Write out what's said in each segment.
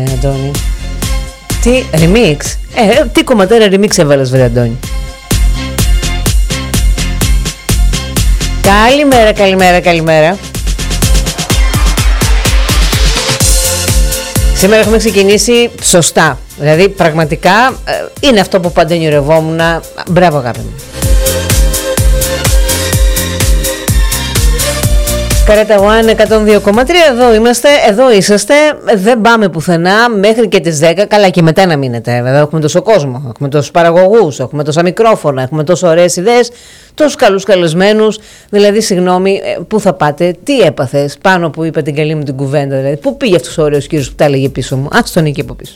Αντώνη. Τι remix? Τι κομματέρα remix έβαλες, βρε Αντώνη? Καλημέρα. Σήμερα έχουμε ξεκινήσει σωστά. Δηλαδή πραγματικά είναι αυτό που πάντα ονειρευόμουν. Μπράβο αγάπη μου. Καρέτα One 102,3, εδώ είμαστε, εδώ είσαστε, δεν πάμε πουθενά μέχρι και τις 10, καλά και μετά να μείνετε, βέβαια έχουμε τόσο κόσμο, έχουμε τόσους παραγωγούς, έχουμε τόσα μικρόφωνα, έχουμε τόσο ωραίες ιδέες, τόσους καλούς καλεσμένους, δηλαδή συγγνώμη, πού θα πάτε, τι έπαθες, πάνω που είπα την καλή μου την κουβέντα, δηλαδή, πού πήγε αυτός ο ωραίος κύριος που τα έλεγε πίσω μου, ας τον εκεί από πίσω.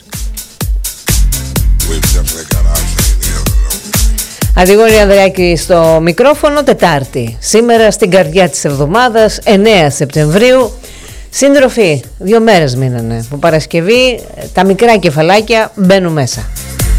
Αντιγόνη Ανδρεάκη στο μικρόφωνο, Τετάρτη. Σήμερα στην καρδιά της εβδομάδας, 9 Σεπτεμβρίου. Σύντροφοι, 2 μέρες μείνανε. Που Παρασκευή τα μικρά κεφαλάκια μπαίνουν μέσα.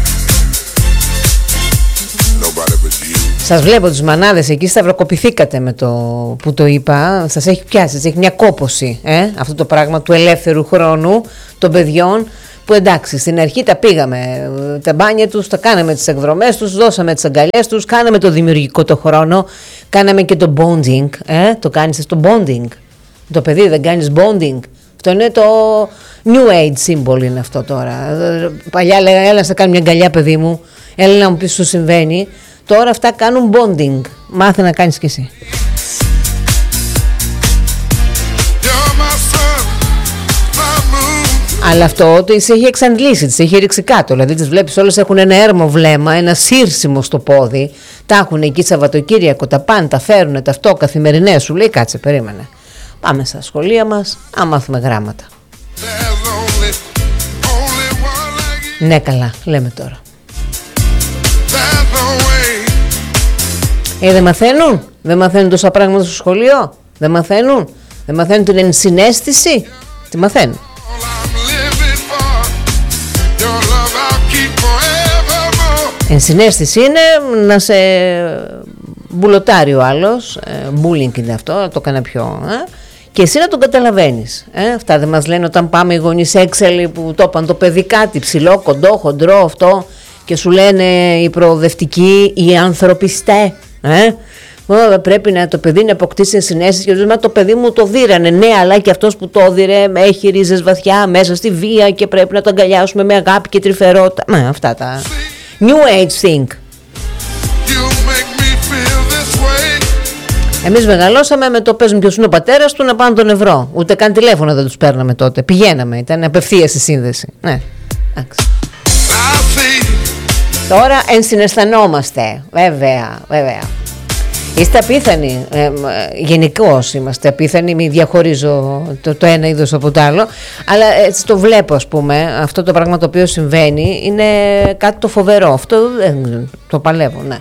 Σας βλέπω τους μανάδες εκεί, σταυροκοπηθήκατε με το που το είπα. Σας έχει πιάσει, σας έχει μια κόπωση αυτό το πράγμα του ελεύθερου χρόνου των παιδιών. Που εντάξει, στην αρχή τα πήγαμε, τα μπάνια τους, τα κάναμε τις εκδρομές τους, δώσαμε τις αγκαλιές τους, κάναμε το δημιουργικό το χρόνο, κάναμε και το bonding, το κάνεις το bonding, το παιδί δεν κάνεις bonding, αυτό είναι το new age symbol είναι αυτό τώρα, παλιά λέγανε έλα να κάνει μια αγκαλιά παιδί μου, έλα να μου πεις τι σου συμβαίνει, τώρα αυτά κάνουν bonding, μάθε να κάνεις κι εσύ. Αλλά αυτό τις έχει εξαντλήσει, τις έχει ρίξει κάτω. Δηλαδή τις βλέπεις όλες έχουν ένα έρμο βλέμμα, ένα σύρσιμο στο πόδι. Τα έχουν εκεί Σαββατοκύριακο, τα πάνε, τα φέρουν, τα αυτό καθημερινές. Σου λέει κάτσε, περίμενε. Πάμε στα σχολεία μας, να μάθουμε γράμματα. Ναι, καλά, λέμε τώρα. Δεν μαθαίνουν τόσα πράγματα στο σχολείο. Δεν μαθαίνουν την ενσυναίσθηση. Τι μαθαίνουν? Ενσυναίσθηση είναι να σε μπουλοτάρει ο άλλος, bullying είναι αυτό, το έκανα πιο, και εσύ να τον καταλαβαίνεις. Αυτά δεν μας λένε όταν πάμε οι γονείς έξαλλοι που το είπαν το παιδί κάτι ψηλό, κοντό, χοντρό αυτό και σου λένε οι προοδευτικοί, οι ανθρωπιστέ. Πρέπει να το παιδί να αποκτήσει ενσυναίσθηση και λέμε το παιδί μου το δίρανε. Ναι, αλλά και αυτός που το δίρε έχει ρίζες βαθιά μέσα στη βία και πρέπει να το αγκαλιάσουμε με αγάπη και τρυφερότητα. Αυτά τα new age thing. Εμείς μεγαλώσαμε με το παίζουν ποιος είναι ο πατέρας του να πάνε τον Ευρώ. Ούτε καν τηλέφωνο δεν τους παίρναμε τότε. Πηγαίναμε, ήταν απευθείας η σύνδεση. Ναι, εντάξει. Τώρα ενσυναισθανόμαστε. Βέβαια. Είστε απίθανοι, γενικώς είμαστε απίθανοι, μη διαχωρίζω το ένα είδος από το άλλο, αλλά έτσι το βλέπω ας πούμε, αυτό το πράγμα το οποίο συμβαίνει είναι κάτι το φοβερό, αυτό το παλεύω, ναι.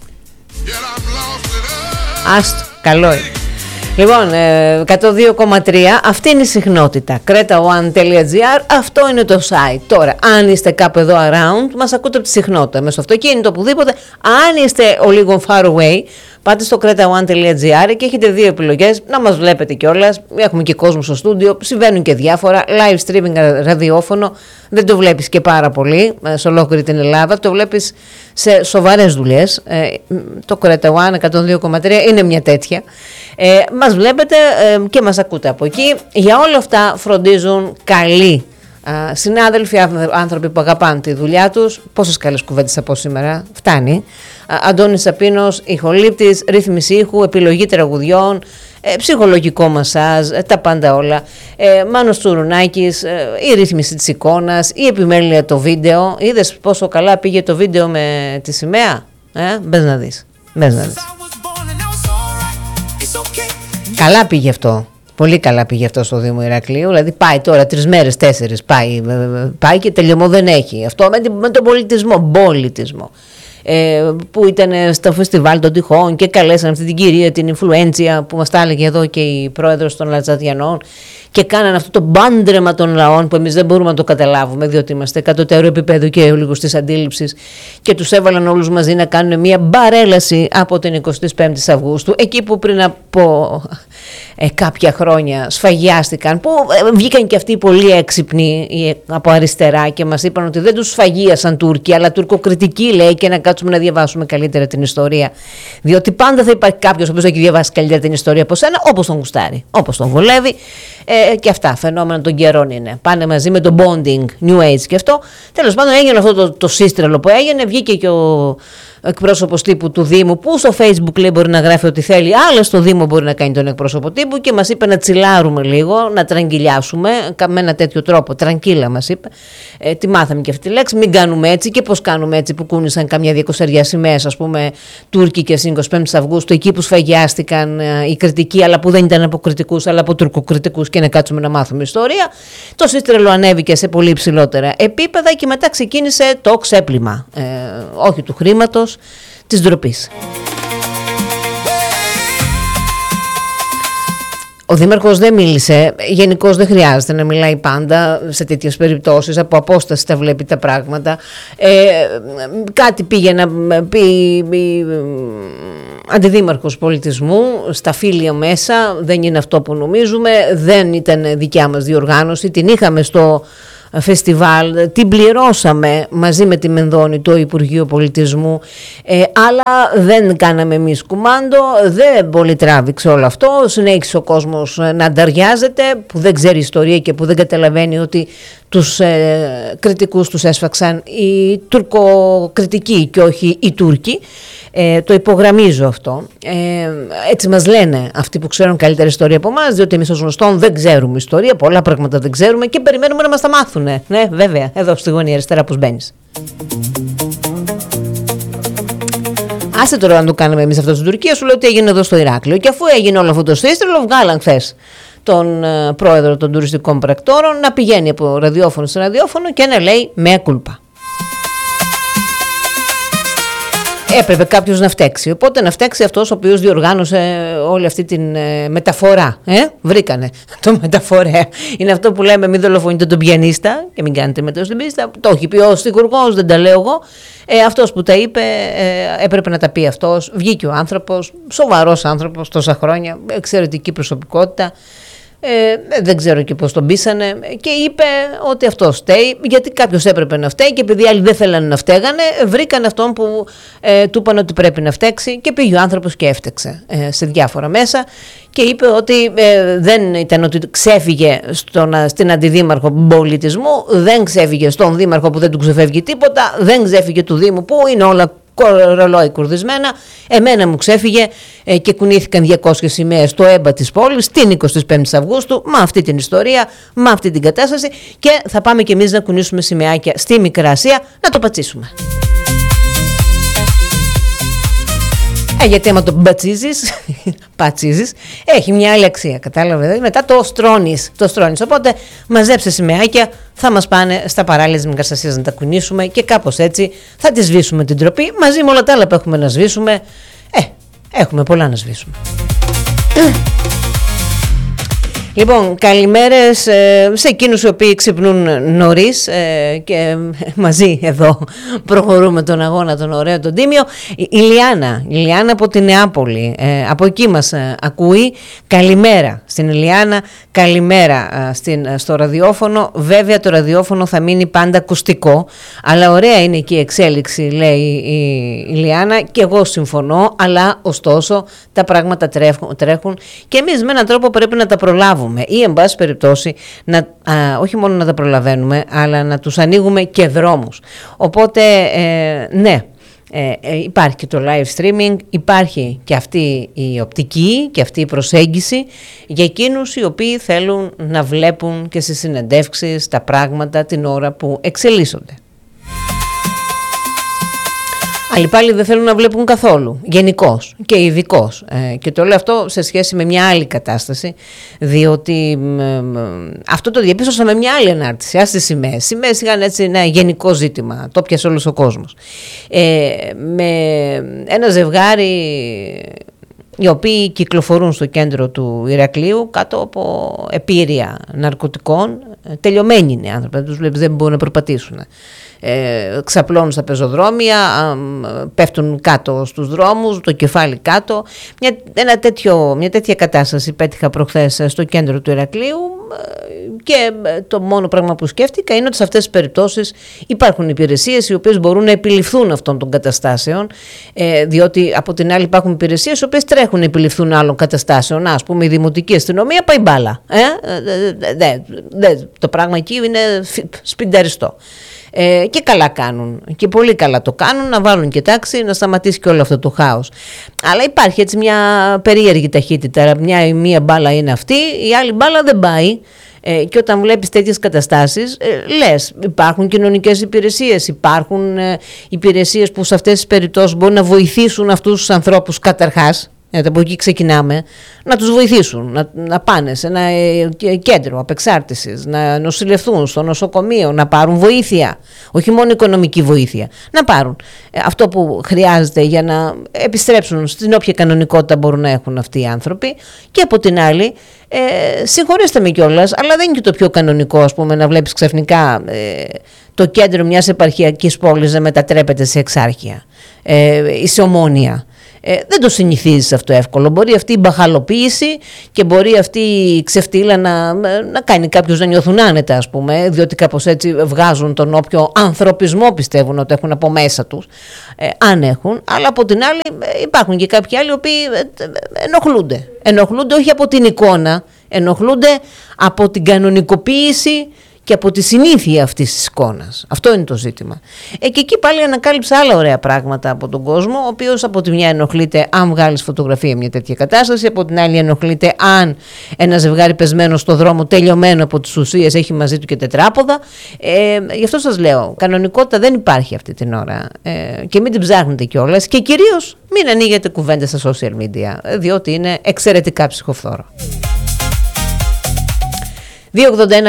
Άστο, καλό είναι. Λοιπόν, 102,3, αυτή είναι η συχνότητα, cretaone.gr, αυτό είναι το site. Τώρα, αν είστε κάπου εδώ around, μας ακούτε από τη συχνότητα, μέσα στο αυτοκίνητο, οπουδήποτε. Αν είστε ο λίγο far away, πάτε στο cretaone.gr και έχετε 2 επιλογές, να μας βλέπετε κιόλας, έχουμε και κόσμο στο στούντιο, συμβαίνουν και διάφορα, live streaming ραδιόφωνο, δεν το βλέπεις και πάρα πολύ σε ολόκληρη την Ελλάδα, το βλέπεις σε σοβαρές δουλειές, το Cretaone 102,3 είναι μια τέτοια, μας βλέπετε και μας ακούτε από εκεί, για όλα αυτά φροντίζουν καλοί συνάδελφοι, άνθρωποι που αγαπάνε τη δουλειά τους. Πόσες καλές κουβέντες από σήμερα, φτάνει. Αντώνης Σαπίνος, ηχολήπτης, ρύθμιση ήχου, επιλογή τραγουδιών, ψυχολογικό μασάζ, τα πάντα όλα. Μάνος Τσουρουνάκης, η ρύθμιση της εικόνας, η επιμέλεια το βίντεο. Είδες πόσο καλά πήγε το βίντεο με τη σημαία? Μπες να δεις. Καλά πήγε αυτό. Πολύ καλά πήγε αυτό στο Δήμο Ηρακλείου, δηλαδή πάει τώρα 3 μέρες, 4 πάει και τελειωμό δεν έχει. Αυτό με τον πολιτισμό. Που ήταν στο φεστιβάλ των τυχών και καλέσαν αυτή την κυρία την Influentia που μας τα έλεγε εδώ και η πρόεδρος των Λατζαδιανών και κάνανε αυτό το μπάντρεμα των λαών που εμείς δεν μπορούμε να το καταλάβουμε διότι είμαστε κατωτέρω επίπεδο και λίγο της αντίληψης και τους έβαλαν όλους μαζί να κάνουν μια μπαρέλαση από την 25η Αυγούστου, εκεί που πριν από κάποια χρόνια σφαγιάστηκαν, που βγήκαν και αυτοί πολύ έξυπνοι από αριστερά και μας είπαν ότι δεν τους σφαγίασαν Τούρκοι, αλλά τουρκοκριτικοί, λέει, και να κάτσουμε να διαβάσουμε καλύτερα την ιστορία. Διότι πάντα θα υπάρχει κάποιος ο οποίος έχει διαβάσει καλύτερα την ιστορία από σένα, όπως τον γουστάρει, όπως τον βολεύει. Και αυτά φαινόμενα των καιρών είναι. Πάνε μαζί με το bonding, new age και αυτό. Τέλος πάντων, έγινε αυτό το σύστρελο που έγινε. Βγήκε και ο εκπρόσωπος τύπου του Δήμου, που στο Facebook λέει μπορεί να γράφει ό,τι θέλει, αλλά στο Δήμο μπορεί να κάνει τον εκπρόσωπο τύπου, και μας είπε να τσιλάρουμε λίγο, να τραγκυλιάσουμε με ένα τέτοιο τρόπο. Τραγκύλα μας είπε. Τη μάθαμε και αυτή τη λέξη. Μην κάνουμε έτσι. Και πώς κάνουμε έτσι, που κούνησαν καμιά 200 σημαίες, ας πούμε, τουρκικές 25 Αυγούστου, εκεί που σφαγιάστηκαν οι κριτικοί, αλλά που δεν ήταν από κριτικούς, αλλά από τουρκοκριτικούς, και να κάτσουμε να μάθουμε ιστορία. Το σύστρελο ανέβηκε σε πολύ υψηλότερα επίπεδα και μετά ξεκίνησε το ξέπλυμα. Όχι του χρήματος, της ντροπής. Ο Δήμαρχος δεν μίλησε, γενικώς δεν χρειάζεται να μιλάει πάντα σε τέτοιες περιπτώσεις, από απόσταση τα βλέπει τα πράγματα. Κάτι πήγε να πει αντιδήμαρχος πολιτισμού, στα Φίλια μέσα, δεν είναι αυτό που νομίζουμε, δεν ήταν δικιά μας διοργάνωση, την είχαμε στο φεστιβάλ, την πληρώσαμε μαζί με τη Μενδώνη, το Υπουργείο Πολιτισμού, αλλά δεν κάναμε εμείς κουμάντο, δεν πολύ τράβηξε όλο αυτό, συνέχισε ο κόσμος να ανταριάζεται, που δεν ξέρει ιστορία και που δεν καταλαβαίνει ότι τους κριτικούς τους έσφαξαν οι τουρκοκριτικοί και όχι οι Τούρκοι. Το υπογραμμίζω αυτό. Έτσι μας λένε αυτοί που ξέρουν καλύτερη ιστορία από εμάς, διότι εμείς ως γνωστόν δεν ξέρουμε ιστορία, πολλά πράγματα δεν ξέρουμε και περιμένουμε να μας τα μάθουνε. Ναι, βέβαια, εδώ στη γωνία αριστερά που μπαίνεις. Άσε τώρα να το κάνουμε εμείς αυτό στην Τουρκία, σου λέω ότι έγινε εδώ στο Ηράκλειο. Και αφού έγινε όλο αυτό το σύστρελο, βγάλαν χθες τον πρόεδρο των τουριστικών πρακτόρων να πηγαίνει από ραδιόφωνο σε ραδιόφωνο και να λέει μea culpa. Έπρεπε κάποιος να φταίξει. Οπότε να φταίξει αυτός ο οποίος διοργάνωσε όλη αυτή τη μεταφορά. Βρήκανε το μεταφορέα. Είναι αυτό που λέμε: μην δολοφονείτε τον πιανίστα και μην κάνετε μετά στην πίστα. Το έχει πει ο στιγουργός, δεν τα λέω εγώ. Αυτός που τα είπε έπρεπε να τα πει αυτός. Βγήκε ο άνθρωπος, σοβαρός άνθρωπος, τόσα χρόνια, εξαιρετική προσωπικότητα. Δεν ξέρω και πώς τον πείσανε, και είπε ότι αυτό φταίει, γιατί κάποιος έπρεπε να φταίει, και επειδή άλλοι δεν θέλανε να φταίγανε, βρήκαν αυτόν που του είπαν ότι πρέπει να φταίξει, και πήγε ο άνθρωπος και έφτεξε σε διάφορα μέσα και είπε ότι δεν ήταν ότι ξέφυγε στην αντιδήμαρχο πολιτισμού, δεν ξέφυγε στον δήμαρχο που δεν του ξεφεύγει τίποτα, δεν ξέφυγε του Δήμου που είναι όλα ρολόι κουρδισμένα. Εμένα μου ξέφυγε και κουνήθηκαν 200 σημαίες στο έμπα της πόλης την 25η Αυγούστου, με αυτή την ιστορία, με αυτή την κατάσταση, και θα πάμε κι εμείς να κουνήσουμε σημαίακια στη Μικρά Ασία, να το πατσίσουμε. Γιατί άμα το πατσίζεις, έχει μια άλλη αξία, κατάλαβε. Μετά το στρώνεις. Οπότε μαζέψε σημαίακια, θα μας πάνε στα παράλια της Μικράς Ασίας να τα κουνήσουμε, και κάπως έτσι θα τη σβήσουμε την ντροπή, μαζί με όλα τα άλλα που έχουμε να σβήσουμε. Έχουμε πολλά να σβήσουμε. Λοιπόν, καλημέρες σε εκείνους οι οποίοι ξυπνούν νωρίς και μαζί εδώ προχωρούμε τον αγώνα, τον ωραίο, τον τίμιο. Η Ηλιάνα από τη Νεάπολη, από εκεί μας ακούει. Καλημέρα στην Ηλιάνα, καλημέρα στο ραδιόφωνο. Βέβαια το ραδιόφωνο θα μείνει πάντα ακουστικό, αλλά ωραία είναι και η εξέλιξη, λέει η Ηλιάνα, και εγώ συμφωνώ, αλλά ωστόσο τα πράγματα τρέχουν και εμείς με έναν τρόπο πρέπει να τα προλάβουμε, ή εν πάση περιπτώσει όχι μόνο να τα προλαβαίνουμε, αλλά να τους ανοίγουμε και δρόμους. Οπότε ναι, υπάρχει και το live streaming, υπάρχει και αυτή η οπτική και αυτή η προσέγγιση για εκείνους οι οποίοι θέλουν να βλέπουν και στις συνεντεύξεις τα πράγματα την ώρα που εξελίσσονται. Άλλοι πάλι δεν θέλουν να βλέπουν καθόλου, γενικώς και ειδικώς. Και το λέω αυτό σε σχέση με μια άλλη κατάσταση, διότι αυτό το διαπίστωσα με μια άλλη ανάρτηση. Ας τις σημαίες. Σημαίες είχαν έτσι ένα γενικό ζήτημα, το πιασε όλος ο κόσμος. Με ένα ζευγάρι οι οποίοι κυκλοφορούν στο κέντρο του Ηρακλείου κάτω από επίρρεια ναρκωτικών. Τελειωμένοι είναι οι άνθρωποι, τους βλέπεις, δεν μπορούν να περπατήσουν. Ξαπλώνουν στα πεζοδρόμια, πέφτουν κάτω στους δρόμους, το κεφάλι κάτω. Μια τέτοια κατάσταση πέτυχα προχθές στο κέντρο του Ηρακλείου, και το μόνο πράγμα που σκέφτηκα είναι ότι σε αυτές τις περιπτώσεις υπάρχουν υπηρεσίες οι οποίες μπορούν να επιληφθούν αυτών των καταστάσεων, διότι από την άλλη υπάρχουν υπηρεσίες οι οποίες τρέχουν να επιληφθούν άλλων καταστάσεων. Ας πούμε, η δημοτική αστυνομία πάει μπάλα. Το πράγμα εκεί είναι σπινταριστό. Και καλά κάνουν, και πολύ καλά το κάνουν, να βάλουν και τάξη, να σταματήσει και όλο αυτό το χάος. Αλλά υπάρχει έτσι μια περίεργη ταχύτητα. Μία μπάλα είναι αυτή, η άλλη μπάλα δεν πάει. Και όταν βλέπεις τέτοιες καταστάσεις, λες, υπάρχουν κοινωνικές υπηρεσίες, υπάρχουν υπηρεσίες που σε αυτές τις περιπτώσεις μπορούν να βοηθήσουν αυτούς τους ανθρώπους καταρχάς. Από εκεί ξεκινάμε, να τους βοηθήσουν, να πάνε σε ένα κέντρο απεξάρτησης, να νοσηλευτούν στο νοσοκομείο, να πάρουν βοήθεια, όχι μόνο οικονομική βοήθεια, να πάρουν αυτό που χρειάζεται για να επιστρέψουν στην όποια κανονικότητα μπορούν να έχουν αυτοί οι άνθρωποι. Και από την άλλη, συγχωρέστε με κιόλας, αλλά δεν είναι και το πιο κανονικό, ας πούμε, να βλέπεις ξαφνικά το κέντρο μιας επαρχιακής πόλης να μετατρέπεται σε εξάρχεια ή σε ομόνια. Δεν το συνηθίζεις αυτό εύκολο. Μπορεί αυτή η μπαχαλοποίηση και μπορεί αυτή η ξεφτύλα να κάνει κάποιους να νιώθουν άνετα, ας πούμε, διότι κάπως έτσι βγάζουν τον όποιο ανθρωπισμό πιστεύουν ότι έχουν από μέσα τους, αν έχουν. Αλλά από την άλλη υπάρχουν και κάποιοι άλλοι οι οποίοι ενοχλούνται όχι από την εικόνα, ενοχλούνται από την κανονικοποίηση και από τη συνήθεια αυτής της εικόνας. Αυτό είναι το ζήτημα. Και εκεί πάλι ανακάλυψα άλλα ωραία πράγματα από τον κόσμο, ο οποίος από τη μια ενοχλείται αν βγάλεις φωτογραφία μια τέτοια κατάσταση, από την άλλη ενοχλείται αν ένα ζευγάρι πεσμένο στο δρόμο, τελειωμένο από τις ουσίες, έχει μαζί του και τετράποδα. Γι' αυτό σας λέω, κανονικότητα δεν υπάρχει αυτή την ώρα. Και μην την ψάχνετε κιόλας. Και κυρίως μην ανοίγετε κουβέντες στα social media, διότι είναι εξαιρετικά ψυχοφθόρο. 281-03-83-282,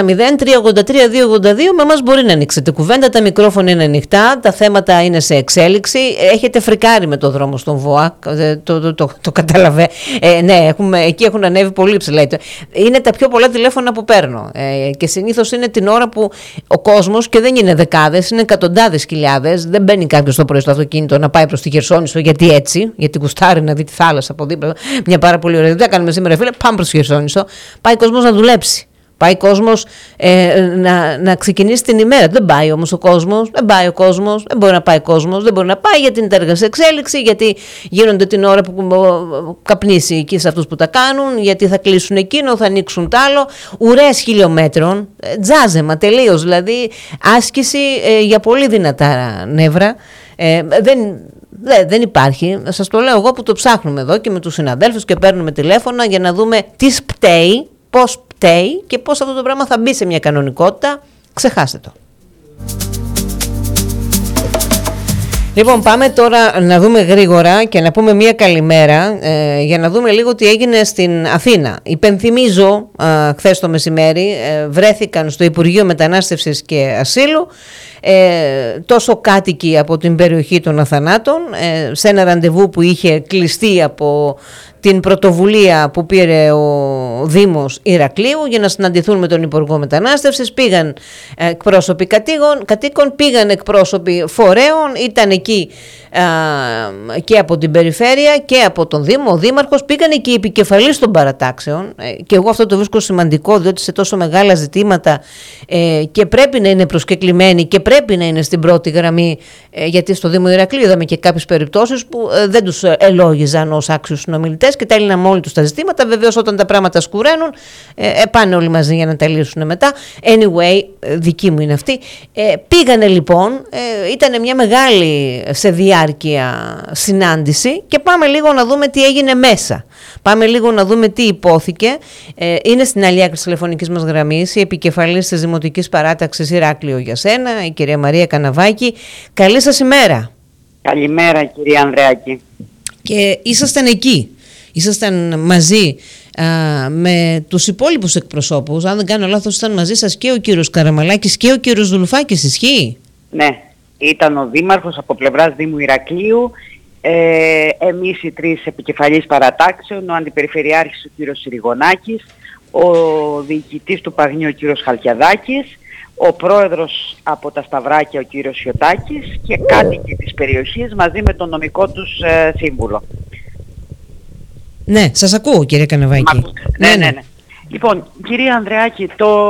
με εμάς μπορεί να ανοίξετε κουβέντα, τα μικρόφωνα είναι ανοιχτά, τα θέματα είναι σε εξέλιξη, έχετε φρικάρει με το δρόμο στον ΒΟΑ, το κατάλαβε, ναι, εκεί έχουν ανέβει πολύ ψηλά, είναι τα πιο πολλά τηλέφωνα που παίρνω και συνήθως είναι την ώρα που ο κόσμος, και δεν είναι δεκάδες, είναι εκατοντάδες χιλιάδες, δεν μπαίνει κάποιος το πρωί στο αυτοκίνητο να πάει προς τη Χερσόνησο, γιατί κουστάρει να δει τη θάλασσα από δίπλα, μια πάρα πολύ ωραία, δεν κάνουμε σήμερα φίλε, πάμε προς τη Χερσόνησο, πάει ο κόσμος να δουλέψει. Πάει ο κόσμος να ξεκινήσει την ημέρα. Δεν πάει όμως ο κόσμος, δεν μπορεί να πάει ο κόσμος, δεν μπορεί να πάει γιατί είναι τα έργα σε εξέλιξη, γιατί γίνονται την ώρα που καπνίσει εκεί σε αυτούς που τα κάνουν, γιατί θα κλείσουν εκείνο, θα ανοίξουν τ' άλλο. Ουρές χιλιόμετρων, τζάζεμα τελείως, δηλαδή άσκηση για πολύ δυνατά νεύρα. Δεν υπάρχει, σας το λέω εγώ που το ψάχνουμε εδώ και με τους συναδέλφους και παίρνουμε τηλέφωνα για να δούμε τι πταίει, πώς πταίει και πώς αυτό το πράγμα θα μπει σε μια κανονικότητα. Ξεχάστε το. Λοιπόν, πάμε τώρα να δούμε γρήγορα και να πούμε μια καλημέρα για να δούμε λίγο τι έγινε στην Αθήνα. Υπενθυμίζω, χθες το μεσημέρι βρέθηκαν στο Υπουργείο Μετανάστευσης και Ασύλου τόσο κάτοικοι από την περιοχή των Αθανάτων σε ένα ραντεβού που είχε κλειστεί από την πρωτοβουλία που πήρε ο Δήμος Ηρακλείου για να συναντηθούν με τον Υπουργό Μετανάστευσης. Πήγαν εκπρόσωποι κατοίκων, πήγαν εκπρόσωποι φορέων, ήταν εκεί και από την περιφέρεια και από τον Δήμο, ο Δήμαρχος, πήγαν εκεί οι επικεφαλείς των παρατάξεων και εγώ αυτό το βρίσκω σημαντικό, διότι σε τόσο μεγάλα ζητήματα και πρέπει να είναι προσκεκλημένοι και πρέπει να είναι στην πρώτη γραμμή, γιατί στο Δήμο Ηρακλείου είδαμε και κάποιες περιπτώσεις που δεν τους ελόγιζαν ως άξιους συνομιλητές και τα έλυναν μόνοι τους τα ζητήματα. Βεβαίως όταν τα πράγματα σκουραίνουν πάνε όλοι μαζί για να τα λύσουν μετά. Anyway, δική μου είναι αυτή. Πήγανε λοιπόν, ήταν μια μεγάλη σε διάρκεια συνάντηση και πάμε λίγο να δούμε τι έγινε μέσα. Πάμε λίγο να δούμε τι υπόθηκε. Είναι στην άλλη άκρη της τηλεφωνικής μας γραμμής η επικεφαλής της Δημοτικής Παράταξης Ηράκλειο για σένα, η κυρία Μαρία Καναβάκη. Καλή σας ημέρα. Καλημέρα κυρία Ανδρεάκη. Και ήσασταν εκεί. Ήσασταν μαζί με τους υπόλοιπους εκπροσώπους. Αν δεν κάνω λάθος, ήταν μαζί σας και ο κύριος Καραμαλάκης και ο κύριος Δουλουφάκης. Ισχύει? Ναι, ήταν ο Δήμαρχος από πλευράς Δήμου Ηρακλείου, Εμείς οι τρεις επικεφαλής παρατάξεων, ο Αντιπεριφερειάρχης ο κύριος Συριγωνάκης, ο διοικητής του Παγνίου ο κύριος Χαλκιαδάκης, ο πρόεδρος από τα Σταυράκια ο κύριος Σιωτάκης και κάτοικοι της περιοχής μαζί με τον νομικό τους σύμβουλο. Ναι, σας ακούω κύριε Καναβάκη. Ναι. Λοιπόν, κυρία Ανδρεάκη,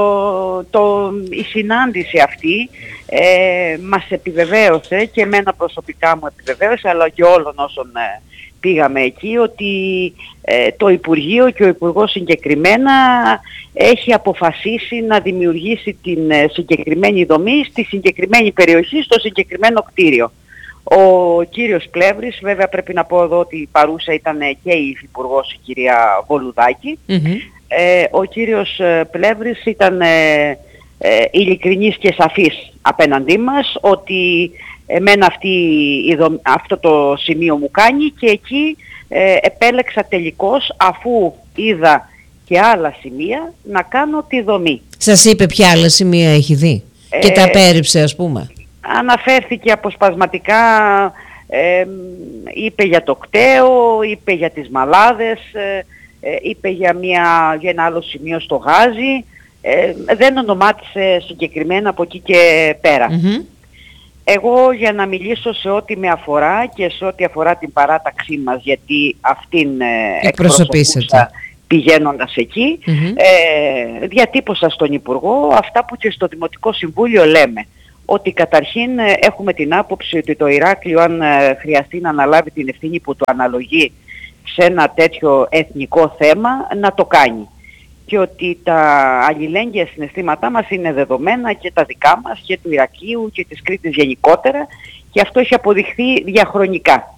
η συνάντηση αυτή μας επιβεβαίωσε και εμένα προσωπικά μου επιβεβαίωσε, αλλά και όλων όσων πήγαμε εκεί, ότι το Υπουργείο και ο Υπουργός συγκεκριμένα έχει αποφασίσει να δημιουργήσει την συγκεκριμένη δομή στη συγκεκριμένη περιοχή, στο συγκεκριμένο κτίριο. Ο κύριος Πλεύρης, βέβαια πρέπει να πω εδώ ότι παρούσα ήταν και η Υφυπουργός η κυρία Βολουδάκη. Ο κύριος Πλεύρης ήταν ειλικρινής και σαφής απέναντί μας ότι εμένα αυτό το σημείο μου κάνει και εκεί επέλεξα τελικώς, αφού είδα και άλλα σημεία, να κάνω τη δομή. Σας είπε ποια άλλα σημεία έχει δει και τα απέρριψε, ας πούμε? Αναφέρθηκε αποσπασματικά, είπε για το κταίο, είπε για τις μαλάδες, είπε για ένα άλλο σημείο στο Γάζι, δεν ονομάτισε συγκεκριμένα από εκεί και πέρα. Εγώ, για να μιλήσω σε ό,τι με αφορά και σε ό,τι αφορά την παράταξή μας, γιατί αυτήν εκπροσωπούσα πηγαίνοντας εκεί, διατύπωσα στον Υπουργό αυτά που και στο Δημοτικό Συμβούλιο λέμε. Ότι καταρχήν έχουμε την άποψη ότι το Ηράκλειο, αν χρειαστεί να αναλάβει την ευθύνη που το αναλογεί σε ένα τέτοιο εθνικό θέμα, να το κάνει. Και ότι τα αλληλέγγυα συναισθήματά μας είναι δεδομένα, και τα δικά μας και του Ηρακλείου και της Κρήτης γενικότερα, και αυτό έχει αποδειχθεί διαχρονικά.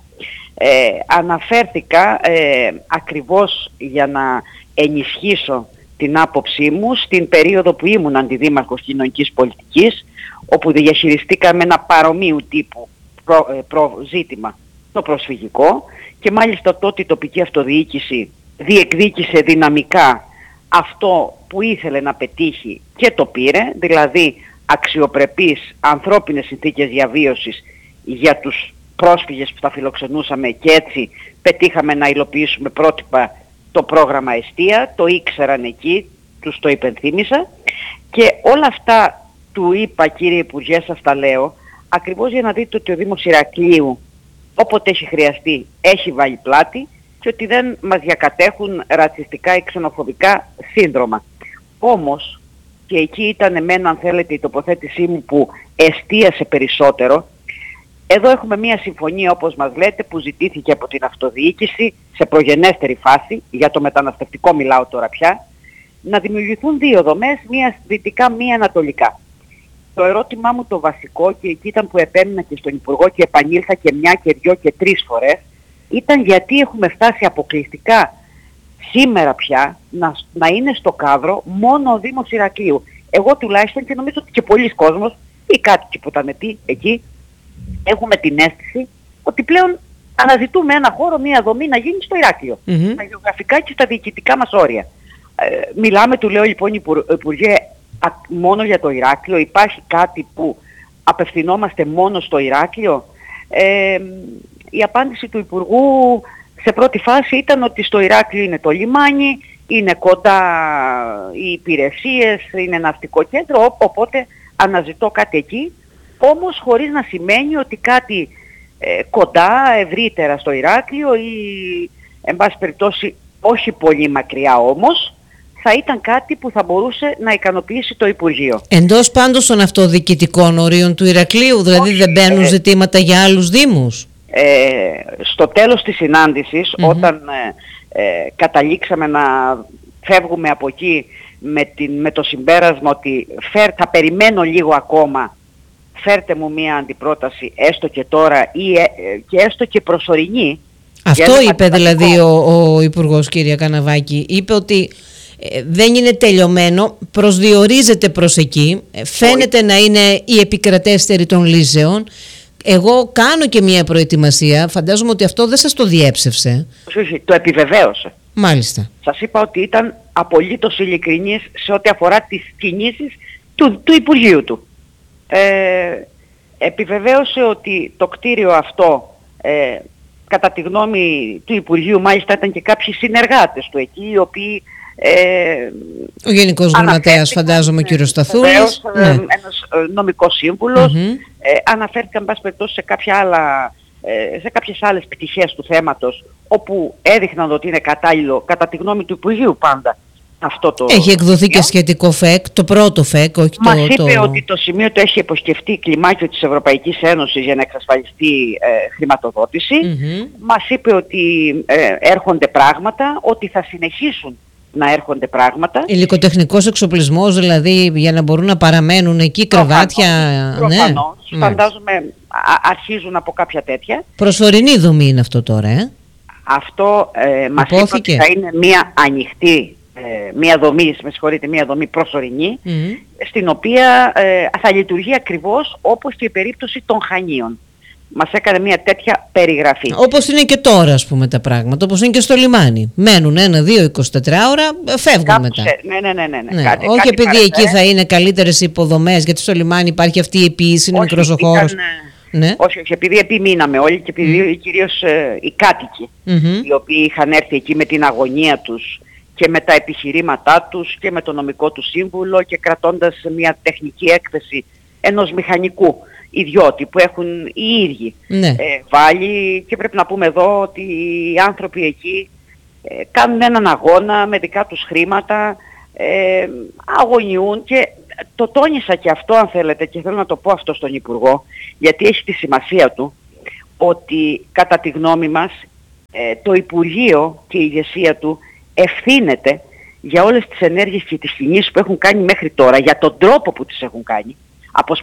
Αναφέρθηκα ακριβώς για να ενισχύσω την άποψή μου στην περίοδο που ήμουν αντιδήμαρχος κοινωνικής πολιτικής, όπου διαχειριστήκαμε ένα παρομοίου τύπου ζήτημα, το προσφυγικό, και μάλιστα τότε η τοπική αυτοδιοίκηση διεκδίκησε δυναμικά αυτό που ήθελε να πετύχει και το πήρε, δηλαδή αξιοπρεπείς ανθρώπινες συνθήκες διαβίωσης για τους πρόσφυγες που τα φιλοξενούσαμε, και έτσι πετύχαμε να υλοποιήσουμε πρότυπα το πρόγραμμα Εστία, το ήξεραν εκεί, τους το υπενθύμησα, και όλα αυτά του είπα, κύριε Υπουργέ, σας τα λέω, ακριβώς για να δείτε ότι ο Δήμος Ηρακλείου, όποτε έχει χρειαστεί, έχει βάλει πλάτη, και ότι δεν μας διακατέχουν ρατσιστικά ή ξενοφοβικά σύνδρομα. Όμως, και εκεί ήταν εμένα, αν θέλετε, η τοποθέτησή μου που εστίασε περισσότερο, εδώ έχουμε μία συμφωνία, όπως μας λέτε, που ζητήθηκε από την αυτοδιοίκηση σε προγενέστερη φάση, για το μεταναστευτικό μιλάω τώρα πια, να δημιουργηθούν δύο δομές, μία δυτικά, μία ανατολικά. Το ερώτημά μου το βασικό, και εκεί ήταν που επέμεινα και στον Υπουργό και επανήλθα και μια και δυο και τρεις φορές, ήταν γιατί έχουμε φτάσει αποκλειστικά σήμερα πια να είναι στο κάδρο μόνο ο Δήμος Ηρακλείου. Εγώ τουλάχιστον, και νομίζω ότι και πολλοί κόσμος, ή κάτοικοι που ήταν εκεί, έχουμε την αίσθηση ότι πλέον αναζητούμε ένα χώρο, μια δομή να γίνει στο Ηράκλειο. Στα γεωγραφικά και στα διοικητικά μας όρια. Μιλάμε, του λέω λοιπόν, Υπουργέ, μόνο για το Ηράκλειο? Υπάρχει κάτι που απευθυνόμαστε μόνο στο Ηράκλειο? Η απάντηση του Υπουργού σε πρώτη φάση ήταν ότι στο Ηράκλειο είναι το λιμάνι, είναι κοντά οι υπηρεσίες, είναι ναυτικό κέντρο, οπότε αναζητώ κάτι εκεί, όμως χωρίς να σημαίνει ότι κάτι κοντά, ευρύτερα στο Ηράκλειο, ή εν πάση περιπτώσει όχι πολύ μακριά όμως, θα ήταν κάτι που θα μπορούσε να ικανοποιήσει το Υπουργείο. Εντός πάντως των αυτοδιοικητικών ορίων του Ηρακλείου, δηλαδή όχι, δεν μπαίνουν ζητήματα για άλλους δήμους? Στο τέλος της συνάντησης, όταν καταλήξαμε να φεύγουμε από εκεί με το συμπέρασμα ότι θα περιμένω λίγο ακόμα, φέρτε μου μία αντιπρόταση έστω και τώρα, ή και έστω και προσωρινή. Αυτό είπε δηλαδή ο Υπουργός, κύριε Καναβάκη? Είπε ότι δεν είναι τελειωμένο, προσδιορίζεται προς εκεί, φαίνεται να είναι η επικρατέστερη των λύσεων. Εγώ κάνω και μια προετοιμασία, φαντάζομαι ότι αυτό δεν σας το διέψευσε? Όχι, το επιβεβαίωσε. Μάλιστα. Σας είπα ότι ήταν απολύτως ειλικρινής σε ό,τι αφορά τις κινήσεις του Υπουργείου του. Επιβεβαίωσε ότι το κτίριο αυτό κατά τη γνώμη του Υπουργείου μάλιστα ήταν και κάποιοι συνεργάτες του εκεί, οι οποίοι ο Γενικός Γραμματέας, φαντάζομαι, ο κύριος Σταθούλης, ένας νομικός σύμβουλος, αναφέρθηκαν πάση περιπτώσει σε κάποιες άλλες πτυχές του θέματος, όπου έδειχναν ότι είναι κατάλληλο, κατά τη γνώμη του Υπουργείου πάντα, αυτό το... Έχει εκδοθεί και σχετικό ΦΕΚ, το πρώτο ΦΕΚ, όχι Μας είπε ότι το σημείο το έχει υποσκεφτεί κλιμάκιο της Ευρωπαϊκής Ένωσης για να εξασφαλιστεί χρηματοδότηση. Μας είπε ότι έρχονται πράγματα, ότι θα συνεχίσουν να έρχονται πράγματα. Υλικοτεχνικός εξοπλισμός, δηλαδή, για να μπορούν να παραμένουν εκεί κρεβάτια. Προφανώς. Ναι. Φαντάζομαι αρχίζουν από κάποια τέτοια. Προσωρινή δομή είναι αυτό τώρα, Αυτό μας είπε ότι θα είναι μια ανοιχτή, μια δομή προσωρινή, στην οποία θα λειτουργεί ακριβώς όπως και η περίπτωση των Χανίων. Μας έκανε μια τέτοια περιγραφή. Όπως είναι και τώρα, ας πούμε, τα πράγματα, όπως είναι και στο λιμάνι. Μένουν 1-2-24 ώρα, φεύγουν μετά. Ναι. Όχι επειδή εκεί θα είναι καλύτερες υποδομές, γιατί στο λιμάνι υπάρχει αυτή η επίηση, είναι μικρός ο χώρος. Ναι. Όχι, επειδή επιμείναμε όλοι και επειδή κυρίως οι κάτοικοι, οι οποίοι είχαν έρθει εκεί με την αγωνία τους και με τα επιχειρήματά τους και με το νομικό του σύμβουλο και κρατώντας μια τεχνική έκθεση ενός μηχανικού ιδιώτη που έχουν οι ίδιοι βάλει, και πρέπει να πούμε εδώ ότι οι άνθρωποι εκεί κάνουν έναν αγώνα με δικά τους χρήματα, αγωνιούν, και το τόνισα και αυτό, αν θέλετε, και θέλω να το πω αυτό στον Υπουργό, γιατί έχει τη σημασία του, ότι κατά τη γνώμη μας το Υπουργείο και η ηγεσία του ευθύνεται για όλες τις ενέργειες και τις κινήσεις που έχουν κάνει μέχρι τώρα, για τον τρόπο που τις έχουν κάνει,